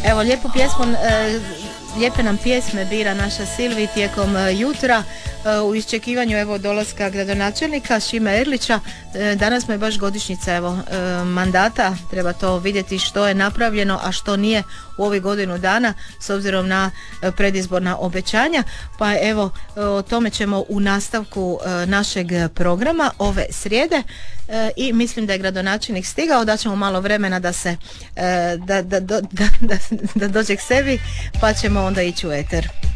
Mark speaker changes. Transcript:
Speaker 1: Evo, lijepe nam pjesme bira naša Silvi tijekom jutra u iščekivanju evo dolaska gradonačelnika Šime Erlića. Danas mu je baš godišnjica mandata, treba to vidjeti što je napravljeno, a što nije u ovih godinu dana s obzirom na predizborna obećanja. Pa evo, o tome ćemo u nastavku našeg programa ove srijede i mislim da je gradonačelnik stigao, da ćemo malo vremena da se da dođe k sebi, pa ćemo onda ići u eter.